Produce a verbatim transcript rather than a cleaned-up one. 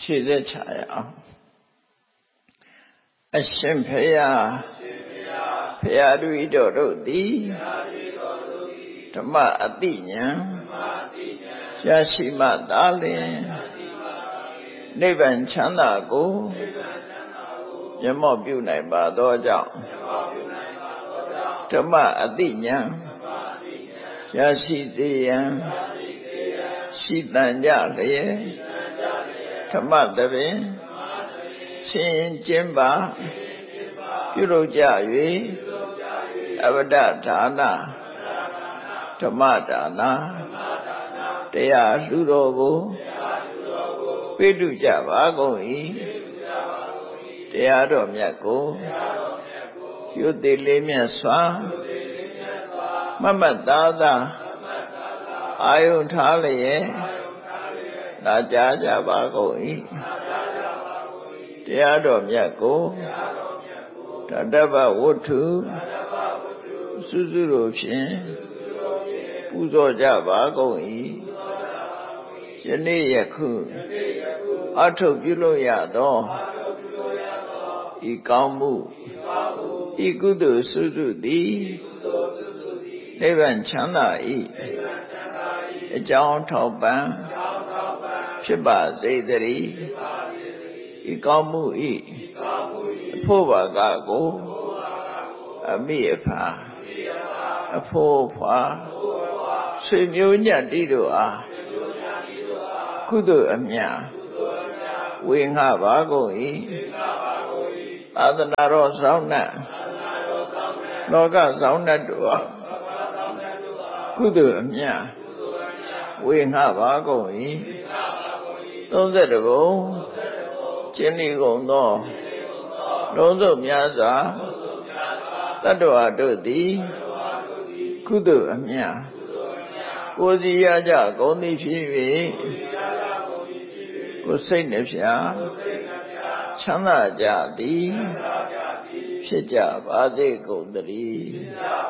ရှေ့သက်ချရအောင်အရှင်ဖေယဖေယတို့တော်တို့သည်ဓမ္မအတိညာရရှိမှသာလျှင်နိဗ္ဗာန်ချမ်းသာကိုမျက်မှောက်ပြုနိုင်ပါသောကြောင့်ဓမ္မအတိညာရရှိစေရန်ရှိတန်ကြလျက်ဓမ္မသဘင်ရှင်ကျင်းပါပြုလုပ်ကြ၍အဝဒဒါနဓမ္မဒါနတရားလူတော်ကိုပိတုကြပါကုန်၏တရားတော်မြတ်ကိုရွတ်သေးလေးမြတ်စွာမမတ်သားသာအာယုထားလျက်နာကြားကြပါကုန်၏တရားတော်မြတ်ကိုတတ္တဗဝတ္ထုစုစုတို့ဖြင့်ပူဇော်ကြပါကုန်၏ယနေ့ယခုအထုပ်ပြုလို့ရသောဤကောင်းမှုဤကုသိုလ်စုစုသည်နိဗ္ဗာန်ချမ်းသာ၏အကြောင်းထောက်ပံ့ဖြစ်ပါစေတည်းဤကောင်းမှုဤအဖို့ဘာကကိုအမိအဖာအဖို့ဖွာဆွေမျိုးညတ်တိတို့အားကုသိုလ်အမြတ်ဝေငှပါကုန်၏သာသနာတော်ဆောင်နှင့်လောကဆောင်နှင့်တို့အားကုသိုလ်အမြတ်ဝေငှပါကုန်၏သုံးဆယ်တဘုံကျင့်ဤကုန်သောလုံးစုံများစွာတတ္တဝါတို့သည်ကုသိုလ်အမြတ်ကိုယ်စီရကြကုန်သည်ဖြစ်၍ကိုယ်စိတ်နှဖျားချမ်းသာကြသည်ဖြစ်ကြပါစေကုန်သတည်း